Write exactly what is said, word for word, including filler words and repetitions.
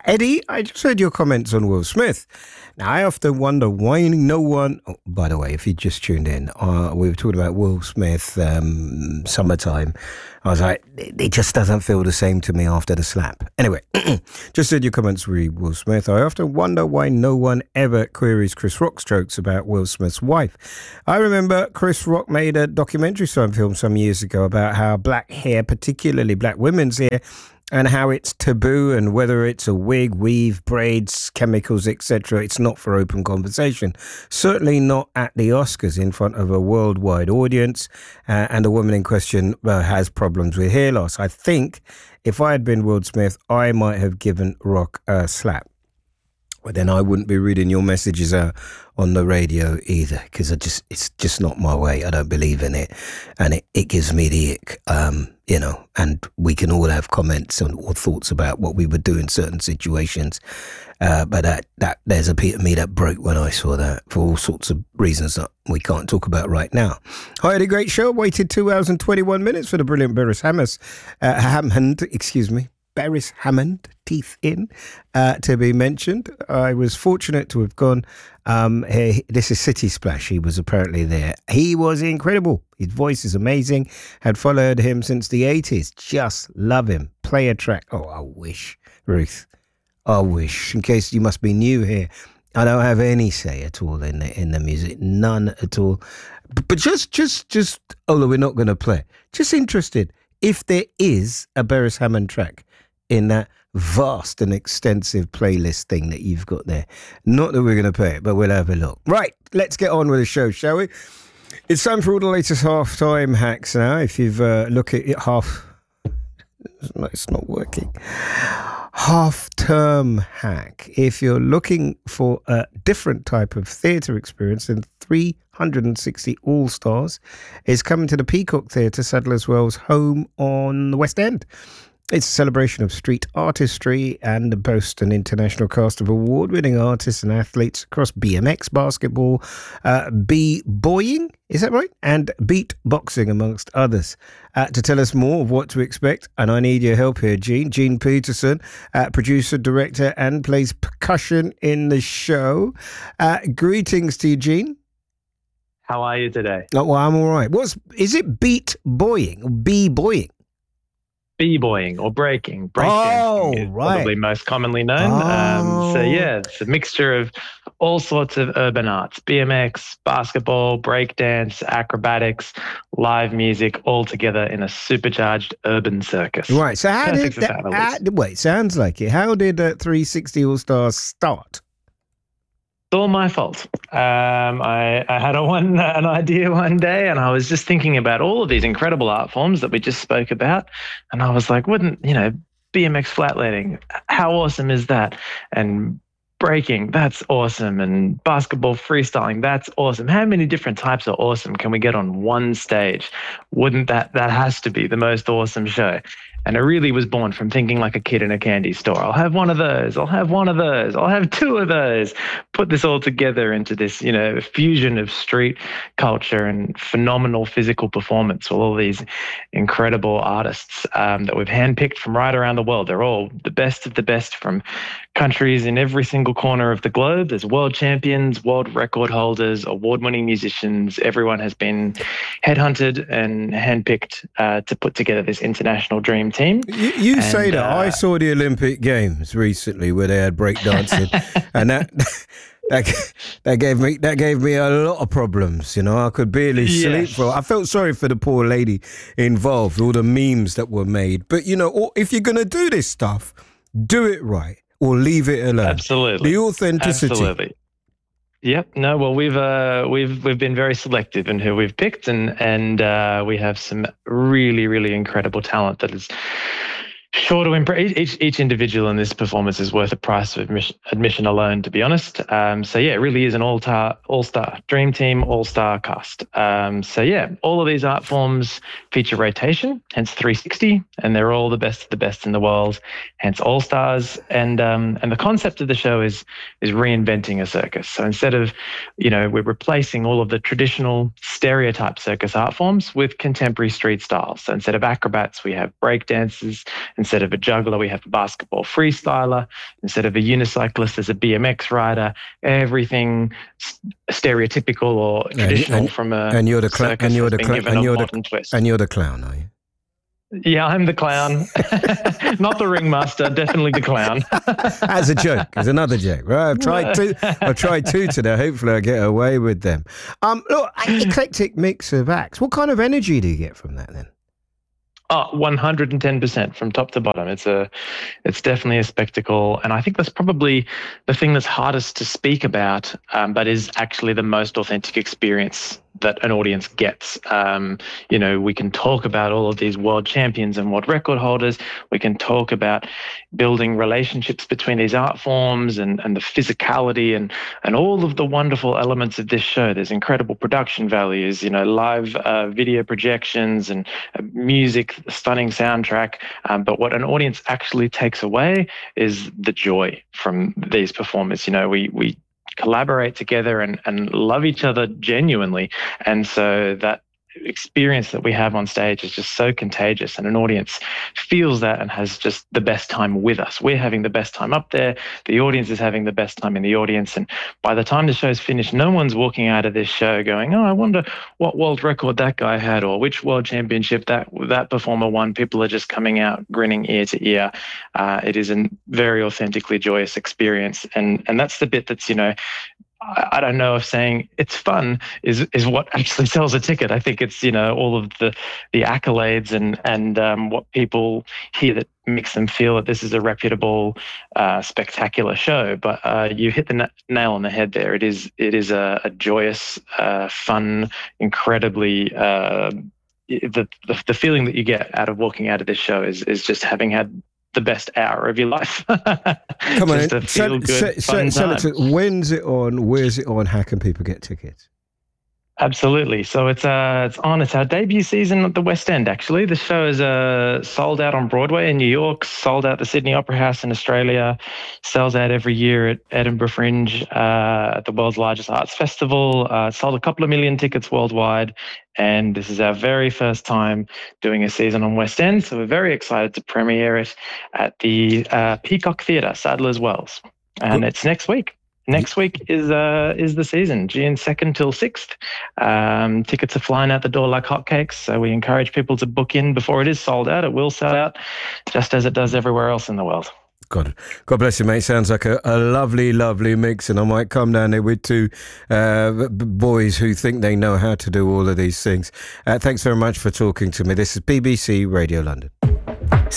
Eddie, I just heard your comments on Will Smith. Now, I often wonder why no one... Oh, by the way, if you just tuned in, uh, we were talking about Will Smith, um, Summertime. I was like, it, it just doesn't feel the same to me after the slap. Anyway, just heard your comments re Will Smith. I often wonder why no one ever queries Chris Rock's jokes about Will Smith's wife. I remember Chris Rock made a documentary film some years ago about how black hair, particularly black women's hair, and how it's taboo, and whether it's a wig, weave, braids, chemicals, et cetera. It's not for open conversation. Certainly not at the Oscars in front of a worldwide audience. Uh, and the woman in question uh, has problems with hair loss. I think if I had been Will Smith, I might have given Rock a slap. But then I wouldn't be reading your messages out on the radio either, because I just it's just not my way. I don't believe in it, and it, it gives me the ick, um, you know. And we can all have comments on, or thoughts about what we would do in certain situations, uh, but that that there's a bit of me that broke when I saw that for all sorts of reasons that we can't talk about right now. I had a great show. Waited two hours and twenty-one minutes for the brilliant Beres Hammond, uh, Hammond, excuse me. Beres Hammond, teeth in, uh, to be mentioned. I was fortunate to have gone. Um, he, this is City Splash. He was apparently there. He was incredible. His voice is amazing. Had followed him since the eighties. Just love him. Play a track. Oh, I wish, Ruth. I wish. In case you must be new here, I don't have any say at all in the in the music. None at all. But, but just, just, just. Although we're not going to play. Just interested if there is a Beres Hammond track in that vast and extensive playlist thing that you've got there. Not that we're going to play it, but we'll have a look. Right, let's get on with the show, shall we? It's time for all the latest half-time hacks now. If you've uh, look at it, half... No, it's not working. Half-term hack. If you're looking for a different type of theatre experience, then three hundred sixty All-Stars is coming to the Peacock Theatre, Sadler's Wells, home on the West End. It's a celebration of street artistry and boasts an international cast of award-winning artists and athletes across B M X, basketball, uh, b-boying, is that right? And beatboxing, amongst others. Uh, to tell us more of what to expect, and I need your help here, Gene. Gene Peterson, uh, producer, director, and plays percussion in the show. Uh, greetings to you, Gene. How are you today? Oh, well, I'm all right. What's, is it beat-boying or b-boying? B-boying or breaking. Breakdancing oh, is right. probably most commonly known. Oh. Um, so, yeah, it's a mixture of all sorts of urban arts, B M X, basketball, breakdance, acrobatics, live music, all together in a supercharged urban circus. Right, so how Perfect did that, how, wait, sounds like it. How did uh, three sixty All-Stars start? It's all my fault. Um, I, I had a one an idea one day, and I was just thinking about all of these incredible art forms that we just spoke about, and I was like, wouldn't, you know, B M X flatlanding, how awesome is that? And breaking, that's awesome. And basketball freestyling, that's awesome. How many different types of awesome can we get on one stage? Wouldn't that, that has to be the most awesome show. And it really was born from thinking like a kid in a candy store. I'll have one of those. I'll have one of those. I'll have two of those. Put this all together into this, you know, fusion of street culture and phenomenal physical performance. All of these incredible artists um, that we've handpicked from right around the world. They're all the best of the best from countries in every single corner of the globe. There's world champions, world record holders, award-winning musicians. Everyone has been headhunted and handpicked uh, to put together this international dream team. You, you and, say that. Uh, I saw the Olympic Games recently where they had breakdancing, and that that that gave me that gave me a lot of problems. You know, I could barely yes. sleep. For I felt sorry for the poor lady involved, all the memes that were made. But you know, if you're gonna do this stuff, do it right or leave it alone. Absolutely, the authenticity. Absolutely. Yep. No. Well, we've uh, we've we've been very selective in who we've picked, and and uh, we have some really really incredible talent that is sure to impress. Each each individual in this performance is worth the price of admission, admission alone, to be honest. Um, so yeah, it really is an all star all star dream team, all star cast. Um, so yeah, all of these art forms feature rotation, hence three sixty, and they're all the best of the best in the world, hence all stars. And um, and the concept of the show is is reinventing a circus. So instead of, you know, we're replacing all of the traditional stereotype circus art forms with contemporary street styles. So instead of acrobats, we have break dancers. Instead of a juggler, we have a basketball freestyler. Instead of a unicyclist, there's a B M X rider. Everything stereotypical or traditional and, and, from a and you're the cl- circus and you're has the been cl- given and a you're modern the twist. and you're the clown, are you? Yeah, I'm the clown. Not the ringmaster, definitely the clown. As a joke, as another joke. Right, I've tried two. I've tried two today. Hopefully, I get away with them. Um, look, eclectic mix of acts. What kind of energy do you get from that then? Oh, one hundred ten percent from top to bottom. It's a, it's definitely a spectacle. And I think that's probably the thing that's hardest to speak about, um, but is actually the most authentic experience that an audience gets. Um, you know, we can talk about all of these world champions and world record holders. We can talk about building relationships between these art forms and, and the physicality and, and all of the wonderful elements of this show. There's incredible production values, you know, live uh, video projections and uh, music, stunning soundtrack. Um, but what an audience actually takes away is the joy from these performers. You know, we, we, collaborate together and, and love each other genuinely. And so that experience that we have on stage is just so contagious, and an audience feels that and has just the best time with us. We're having the best time up there. The audience is having the best time in the audience. And by the time the show's finished, no one's walking out of this show going, oh, I wonder what world record that guy had or which world championship that that performer won. People are just coming out grinning ear to ear. Uh, it is a very authentically joyous experience. And, and that's the bit that's, you know, I don't know if saying it's fun is is what actually sells a ticket. I think it's, you know, all of the the accolades and and um, what people hear that makes them feel that this is a reputable, uh, spectacular show. But uh, you hit the na- nail on the head there. It is it is a, a joyous, uh, fun, incredibly. Uh, the, the the feeling that you get out of walking out of this show is is just having had the best hour of your life. Come on, just a feel good, fun sell time. it to, when's it on? Where's it on? How can people get tickets? Absolutely. So it's uh it's on. It's our debut season at the West End. Actually, the show is uh sold out on Broadway in New York, sold out at the Sydney Opera House in Australia, sells out every year at Edinburgh Fringe, uh, at the world's largest arts festival. Uh, sold a couple of million tickets worldwide, and this is our very first time doing a season on West End. So we're very excited to premiere it at the uh, Peacock Theatre, Sadler's Wells, and Good. It's next week. Next week is uh, is the season, June second till sixth. Um, tickets are flying out the door like hotcakes, so we encourage people to book in before it is sold out. It will sell out, just as it does everywhere else in the world. God, God bless you, mate. Sounds like a, a lovely, lovely mix, and I might come down there with two uh, boys who think they know how to do all of these things. Uh, thanks very much for talking to me. This is B B C Radio London.